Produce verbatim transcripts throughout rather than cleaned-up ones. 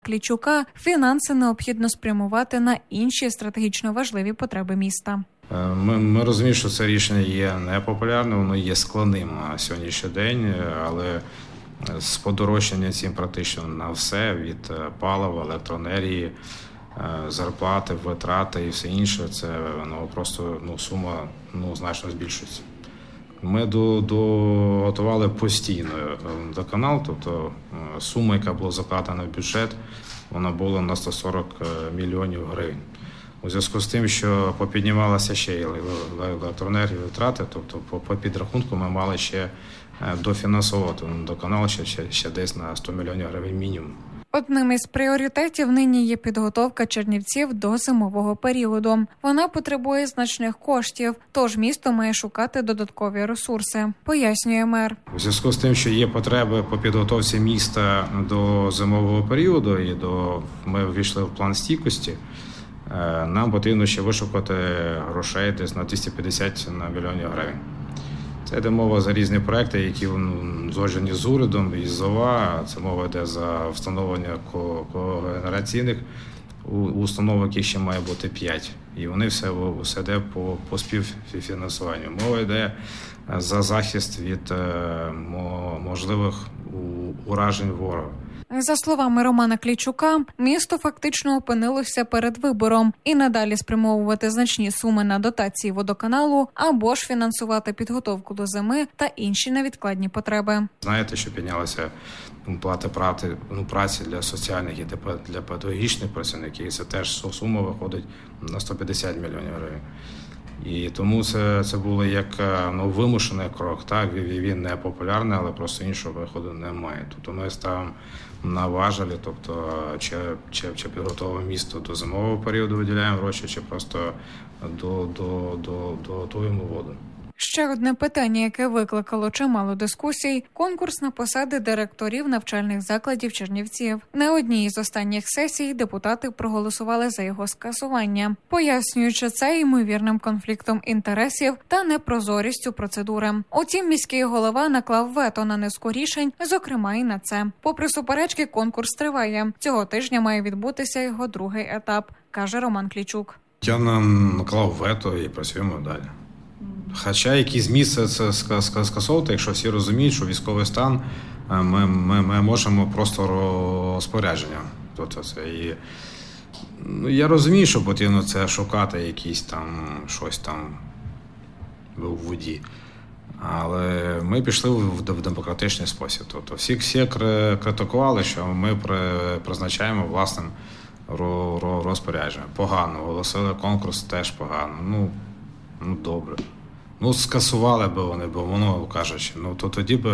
Клічука, фінанси необхідно спрямувати на інші стратегічно важливі потреби міста. Ми, ми розуміємо, що це рішення є непопулярним, воно є складним на сьогоднішній день, але з подорожчання цим практично на все, від палива, електроенергії, зарплати, витрати і все інше, це ну, просто ну, сума ну, значно збільшується. Ми до, до, готували постійно водоканал, тобто сума, яка була закладена в бюджет, вона була на сто сорок мільйонів гривень. У зв'язку з тим, що попіднімалася ще й електроенергія, витрати, тобто по, по підрахунку ми мали ще дофінансувати водоканал ще, ще, ще десь на сто мільйонів гривень мінімум. Одним із пріоритетів нині є підготовка Чернівців до зимового періоду. Вона потребує значних коштів, тож місто має шукати додаткові ресурси, пояснює мер. У зв'язку з тим, що є потреби по підготовці міста до зимового періоду, і до ми ввійшли в план стійкості, нам потрібно ще вишукати грошей десь на двісті п'ятдесят мільйонів гривень. Це йде мова за різні проекти, які згоджені з урядом і з ОВА. Це мова йде за встановлення когенераційних установ, яких ще має бути п'ять. І вони все, все йде по, по співфінансуванню. Мова йде за захист від можливих уражень ворога. За словами Романа Клічука, місто фактично опинилося перед вибором і надалі спрямовувати значні суми на дотації водоканалу або ж фінансувати підготовку до зими та інші невідкладні потреби. Знаєте, що піднялася плата праці, ну, праці для соціальних і для педагогічних працівників, це теж сума виходить на сто п'ятдесят мільйонів гривень. І тому це, це було як ну, вимушений крок. Так, він не популярний, але просто іншого виходу немає. Тобто ми ставимо на важелі, тобто чи, чи, чи підготовимо місто до зимового періоду, виділяємо гроші, чи просто до, до, до, до, готуємо воду. Ще одне питання, яке викликало чимало дискусій – конкурс на посади директорів навчальних закладів Чернівців. На одній із останніх сесій депутати проголосували за його скасування, пояснюючи це ймовірним конфліктом інтересів та непрозорістю процедури. Утім, міський голова наклав вето на низку рішень, зокрема і на це. Попри суперечки, конкурс триває. Цього тижня має відбутися його другий етап, каже Роман Клічук. Я нам наклав вето і працюємо далі. Хоча якийсь зміст це скасовувати, якщо всі розуміють, що військовий стан, ми, ми, ми можемо просто розпорядження. Тобто це і, ну, я розумію, що потрібно це шукати якісь там, щось там в воді. Але ми пішли в демократичний спосіб. Тобто всі, всі критикували, що ми призначаємо власним розпорядженням. Погано. Оголосили конкурс, теж погано. Ну, ну добре. Ну, скасували б вони, бо воно, кажучи, ну, то тоді б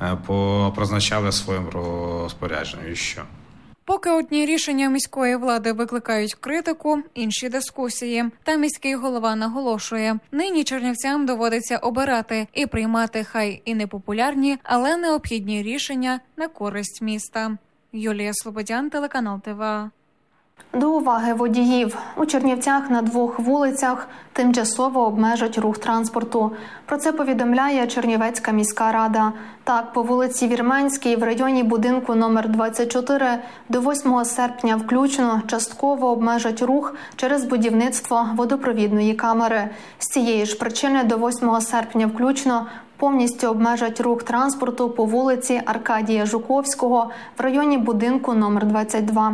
призначали своїм розпорядженням. І що? Поки одні рішення міської влади викликають критику, інші дискусії. Та міський голова наголошує, нині чернівцям доводиться обирати і приймати хай і непопулярні, але необхідні рішення на користь міста. Юлія Слободян, телеканал ТВА. До уваги водіїв. У Чернівцях на двох вулицях тимчасово обмежать рух транспорту. Про це повідомляє Чернівецька міська рада. Так, по вулиці Вірменській в районі будинку номер двадцять чотири до восьмого серпня включно частково обмежать рух через будівництво водопровідної камери. З цієї ж причини до восьмого серпня включно повністю обмежать рух транспорту по вулиці Аркадія Жуковського в районі будинку номер двадцять два.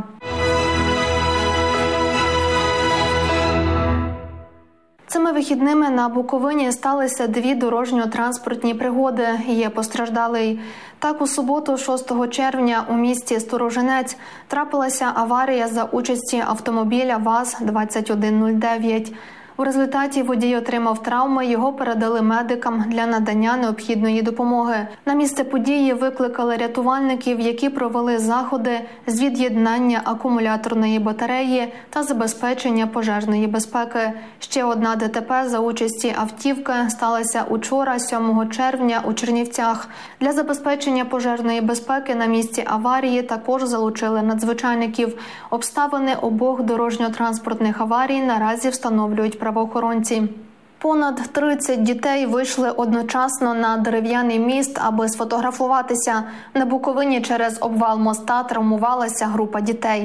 Цими вихідними на Буковині сталися дві дорожньо-транспортні пригоди. Є постраждалий. Так, у суботу, шостого червня, у місті Сторожинець трапилася аварія за участі автомобіля ВАЗ двадцять один нуль дев'ять. У результаті водій отримав травми, його передали медикам для надання необхідної допомоги. На місце події викликали рятувальників, які провели заходи з від'єднання акумуляторної батареї та забезпечення пожежної безпеки. Ще одна ДТП за участі автівки сталася учора, сьомого червня, у Чернівцях. Для забезпечення пожежної безпеки на місці аварії також залучили надзвичайників. Обставини обох дорожньо-транспортних аварій наразі встановлюють правоохоронці. Понад тридцять дітей вийшли одночасно на дерев'яний міст, аби сфотографуватися. На Буковині через обвал моста травмувалася група дітей.